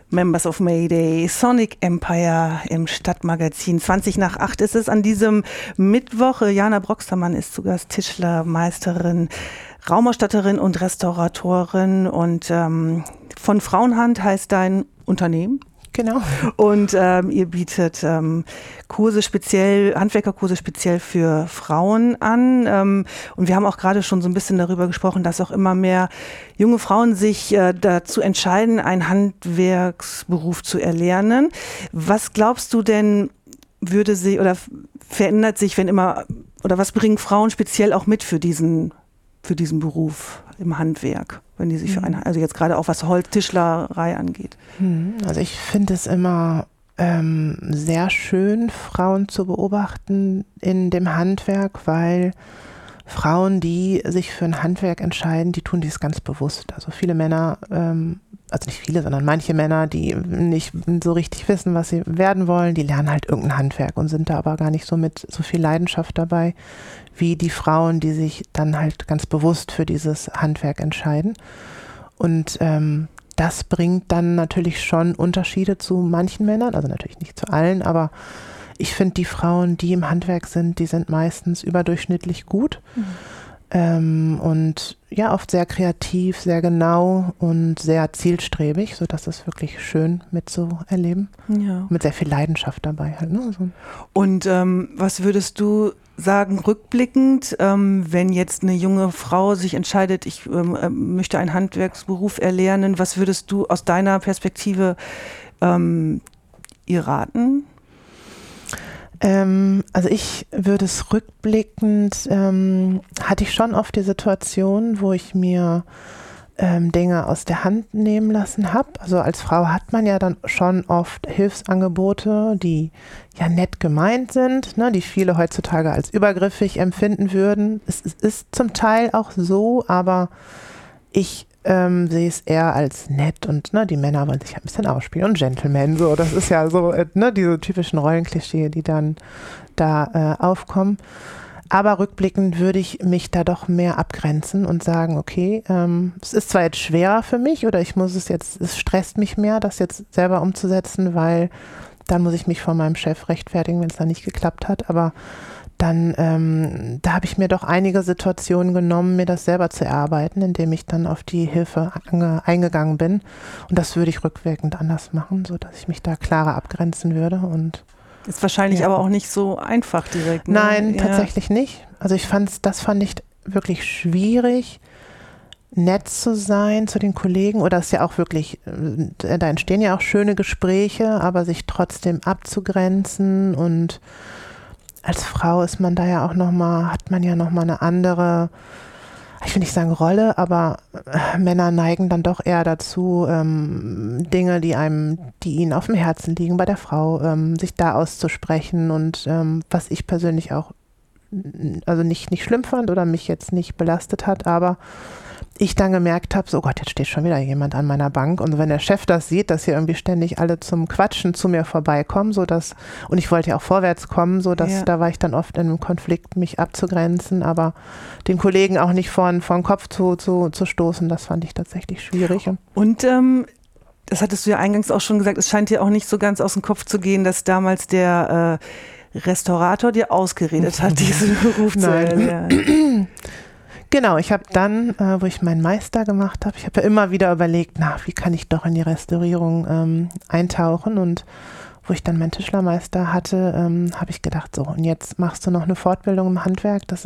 Members of Mayday, Sonic Empire im Stadtmagazin. 7:20 ist es an diesem Mittwoch. Jana Broxtermann ist zu Gast, Tischlermeisterin, Raumausstatterin und Restauratorin. Und von Frauenhand heißt dein Unternehmen. Genau. Und ihr bietet Kurse speziell, Handwerkerkurse speziell für Frauen an. Und wir haben auch gerade schon so ein bisschen darüber gesprochen, dass auch immer mehr junge Frauen sich dazu entscheiden, einen Handwerksberuf zu erlernen. Was glaubst du denn, würde sie oder verändert sich, wenn immer, oder was bringen Frauen speziell auch mit für diesen Beruf im Handwerk, wenn die sich für einen, also jetzt gerade auch was Holztischlerei angeht? Also ich finde es immer sehr schön, Frauen zu beobachten in dem Handwerk, weil Frauen, die sich für ein Handwerk entscheiden, die tun dies ganz bewusst. Also viele Männer, also nicht viele, sondern manche Männer, die nicht so richtig wissen, was sie werden wollen, die lernen halt irgendein Handwerk und sind da aber gar nicht so mit so viel Leidenschaft dabei, wie die Frauen, die sich dann halt ganz bewusst für dieses Handwerk entscheiden. Und das bringt dann natürlich schon Unterschiede zu manchen Männern, also natürlich nicht zu allen, aber ich finde, die Frauen, die im Handwerk sind, die sind meistens überdurchschnittlich gut. Und ja, oft sehr kreativ, sehr genau und sehr zielstrebig, sodass es wirklich schön mitzuerleben. Ja. Mit sehr viel Leidenschaft dabei halt. Ne? So. Und was würdest du sagen, rückblickend, wenn jetzt eine junge Frau sich entscheidet, ich möchte einen Handwerksberuf erlernen, was würdest du aus deiner Perspektive ihr raten? Also ich würde es rückblickend, hatte ich schon oft die Situation, wo ich mir Dinge aus der Hand nehmen lassen habe. Also als Frau hat man ja dann schon oft Hilfsangebote, die ja nett gemeint sind, ne, die viele heutzutage als übergriffig empfinden würden. Es ist zum Teil auch so, aber ich sehe es eher als nett und ne, die Männer wollen sich ein bisschen ausspielen und Gentlemen, so, das ist ja so, ne, diese typischen Rollenklischee, die dann da aufkommen. Aber rückblickend würde ich mich da doch mehr abgrenzen und sagen, okay, es ist zwar jetzt schwerer für mich oder es stresst mich mehr, das jetzt selber umzusetzen, weil dann muss ich mich vor meinem Chef rechtfertigen, wenn es dann nicht geklappt hat, aber dann, da habe ich mir doch einige Situationen genommen, mir das selber zu erarbeiten, indem ich dann auf die Hilfe eingegangen bin. Und das würde ich rückwirkend anders machen, sodass ich mich da klarer abgrenzen würde. Und ist wahrscheinlich aber auch nicht so einfach direkt. Ne? Nein, tatsächlich nicht. Also das fand ich wirklich schwierig, nett zu sein zu den Kollegen. Oder es ist ja auch wirklich, da entstehen ja auch schöne Gespräche, aber sich trotzdem abzugrenzen und als Frau ist man da ja auch hat man ja nochmal eine andere, ich will nicht sagen Rolle, aber Männer neigen dann doch eher dazu, Dinge, die ihnen auf dem Herzen liegen bei der Frau, sich da auszusprechen und was ich persönlich auch also nicht schlimm fand oder mich jetzt nicht belastet hat, aber ich dann gemerkt habe, so oh Gott, jetzt steht schon wieder jemand an meiner Bank und wenn der Chef das sieht, dass hier irgendwie ständig alle zum Quatschen zu mir vorbeikommen, und ich wollte ja auch vorwärts kommen, da war ich dann oft in einem Konflikt, mich abzugrenzen, aber den Kollegen auch nicht vor den Kopf zu stoßen, das fand ich tatsächlich schwierig. Und das hattest du ja eingangs auch schon gesagt, es scheint dir auch nicht so ganz aus dem Kopf zu gehen, dass damals der Restaurator dir ausgeredet hat, diesen Beruf zu erlernen. Genau, ich habe dann, wo ich meinen Meister gemacht habe, ich habe ja immer wieder überlegt, wie kann ich doch in die Restaurierung eintauchen, und wo ich dann meinen Tischlermeister hatte, habe ich gedacht, so, und jetzt machst du noch eine Fortbildung im Handwerk, das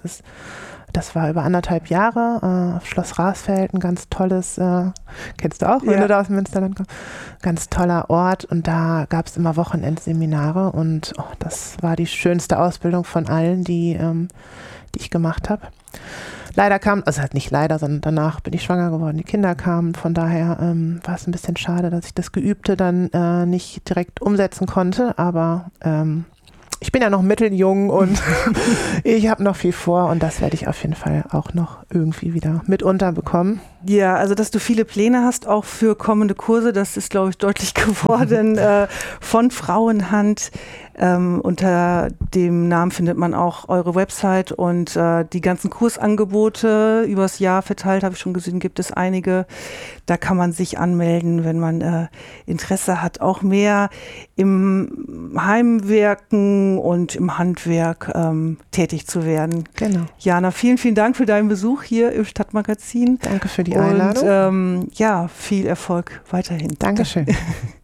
war über 1,5 Jahre auf Schloss Rasfeld, ein ganz tolles, kennst du auch, wenn du da aus dem Münsterland kommst, ganz toller Ort, und da gab es immer Wochenendseminare und das war die schönste Ausbildung von allen, die ich gemacht habe. Leider nicht leider, sondern danach bin ich schwanger geworden, die Kinder kamen, von daher war es ein bisschen schade, dass ich das Geübte dann nicht direkt umsetzen konnte, aber ich bin ja noch mitteljung und ich habe noch viel vor und das werde ich auf jeden Fall auch noch irgendwie wieder mit unterbekommen. Ja, also dass du viele Pläne hast, auch für kommende Kurse, das ist, glaube ich, deutlich geworden. Von Frauenhand. Unter dem Namen findet man auch eure Website und die ganzen Kursangebote übers Jahr verteilt, habe ich schon gesehen, gibt es einige. Da kann man sich anmelden, wenn man Interesse hat, auch mehr im Heimwerken und im Handwerk tätig zu werden. Genau. Jana, vielen, vielen Dank für deinen Besuch hier im Stadtmagazin. Danke für die Einladung. Und viel Erfolg weiterhin. Dankeschön.